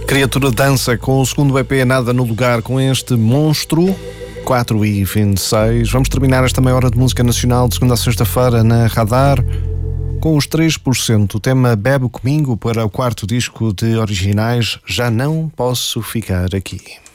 Criatura dança com o segundo EP Nada no Lugar com este monstro. 4h26. Vamos terminar esta meia hora de música nacional de segunda a sexta-feira na Radar com os 3%. O tema Bebe Comigo para o quarto disco de originais Já Não Posso Ficar Aqui.